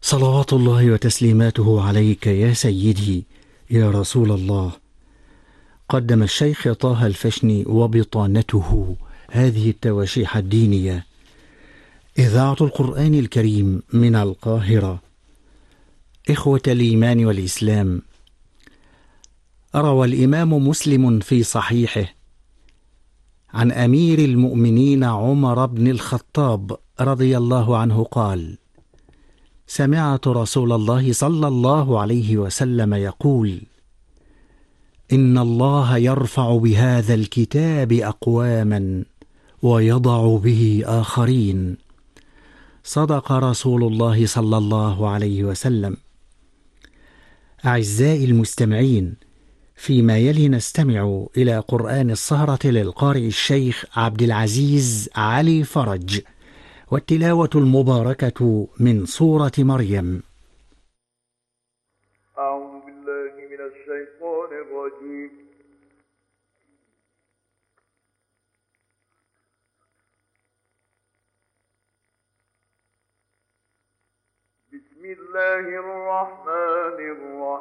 صلوات الله وتسليماته عليك يا سيدي يا رسول الله. قدم الشيخ طه الفشني وبطانته هذه التواشيح الدينية. إذاعة القرآن الكريم من القاهرة. إخوة الإيمان والإسلام، روى الإمام مسلم في صحيحه عن أمير المؤمنين عمر بن الخطاب رضي الله عنه قال: سمعت رسول الله صلى الله عليه وسلم يقول: إن الله يرفع بهذا الكتاب أقواما ويضع به آخرين. صدق رسول الله صلى الله عليه وسلم. أعزائي المستمعين، فيما يلي نستمع إلى قرآن السهرة للقارئ الشيخ عبد العزيز علي فرج، والتلاوة المباركة من سورة مريم. أعوذ بالله من الشيطان الرجيم. بسم الله الرحمن الرحيم.